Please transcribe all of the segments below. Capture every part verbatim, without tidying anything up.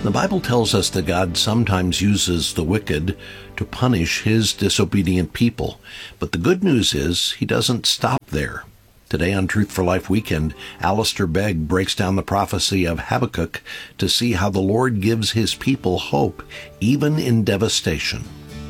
The Bible tells us that God sometimes uses the wicked to punish his disobedient people. But the good news is he doesn't stop there. Today on Truth for Life Weekend, Alistair Begg breaks down the prophecy of Habakkuk to see how the Lord gives his people hope, even in devastation.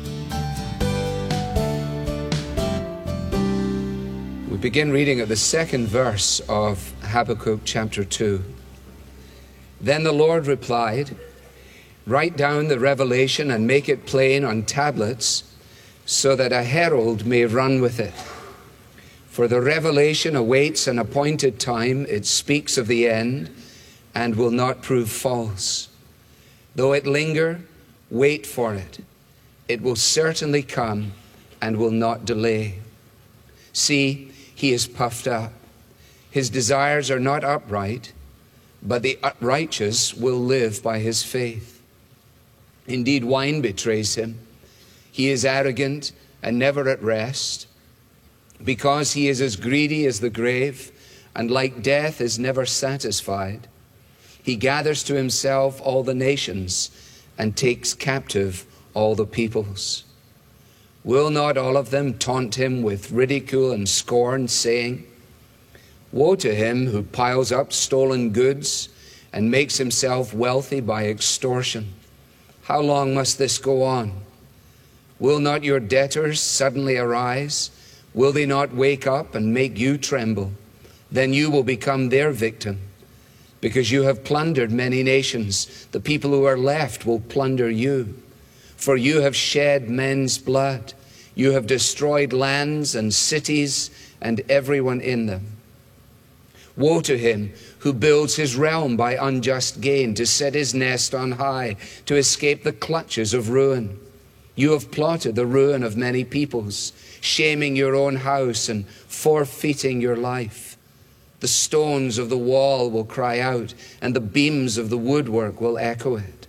We begin reading at the second verse of Habakkuk chapter two. Then the Lord replied, "Write down the revelation and make it plain on tablets, so that a herald may run with it. For the revelation awaits an appointed time. It speaks of the end and will not prove false. Though it linger, wait for it. It will certainly come and will not delay. See, he is puffed up. His desires are not upright, but the righteous will live by his faith. Indeed, wine betrays him. He is arrogant and never at rest. Because he is as greedy as the grave, and like death is never satisfied. He gathers to himself all the nations and takes captive all the peoples. Will not all of them taunt him with ridicule and scorn, saying, 'Woe to him who piles up stolen goods and makes himself wealthy by extortion. How long must this go on? Will not your debtors suddenly arise? Will they not wake up and make you tremble? Then you will become their victim. Because you have plundered many nations, the people who are left will plunder you. For you have shed men's blood. You have destroyed lands and cities and everyone in them. Woe to him who builds his realm by unjust gain, to set his nest on high, to escape the clutches of ruin. You have plotted the ruin of many peoples, shaming your own house and forfeiting your life. The stones of the wall will cry out, and the beams of the woodwork will echo it.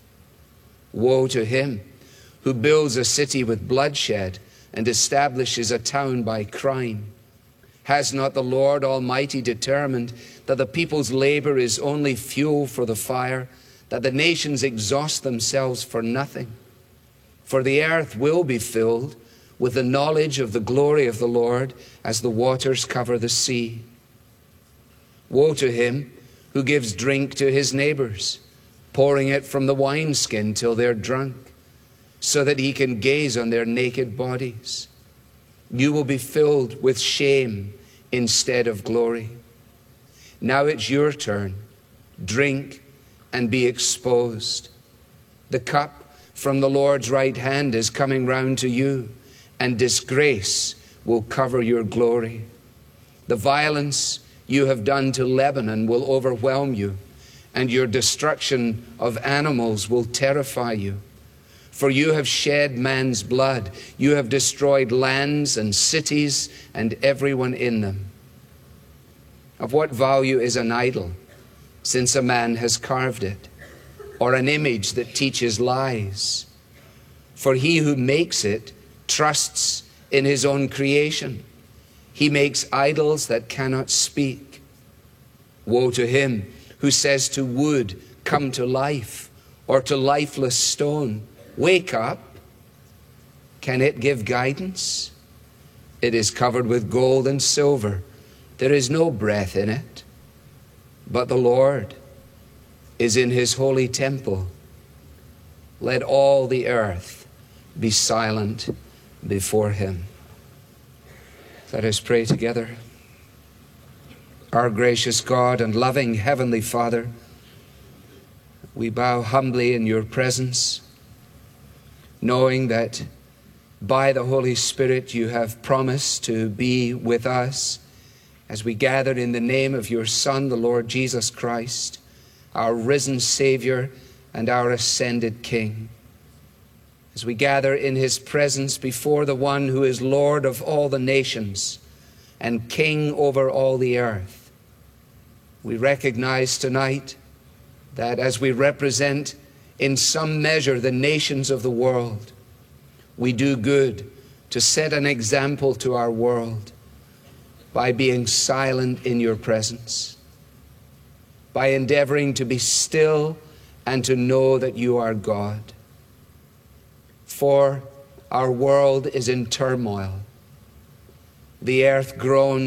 Woe to him who builds a city with bloodshed and establishes a town by crime. Has not the Lord Almighty determined that the people's labor is only fuel for the fire, that the nations exhaust themselves for nothing? For the earth will be filled with the knowledge of the glory of the Lord as the waters cover the sea. Woe to him who gives drink to his neighbors, pouring it from the wineskin till they're drunk, so that he can gaze on their naked bodies. You will be filled with shame instead of glory. Now it's your turn. Drink and be exposed. The cup from the Lord's right hand is coming round to you, and disgrace will cover your glory. The violence you have done to Lebanon will overwhelm you, and your destruction of animals will terrify you. For you have shed man's blood. You have destroyed lands and cities and everyone in them. Of what value is an idol, since a man has carved it, or an image that teaches lies? For he who makes it trusts in his own creation. He makes idols that cannot speak. Woe to him who says to wood, "Come to life," or to lifeless stone, "Wake up." Can it give guidance? It is covered with gold and silver. There is no breath in it. But the Lord is in his holy temple. Let all the earth be silent before him. Let us pray together. Our gracious God and loving Heavenly Father, we bow humbly in your presence, knowing that by the Holy Spirit you have promised to be with us as we gather in the name of your Son, the Lord Jesus Christ, our risen Savior and our ascended King. As we gather in his presence before the one who is Lord of all the nations and King over all the earth, we recognize tonight that as we represent in some measure the nations of the world, we do good to set an example to our world by being silent in your presence, by endeavoring to be still and to know that you are God. For our world is in turmoil. The earth groans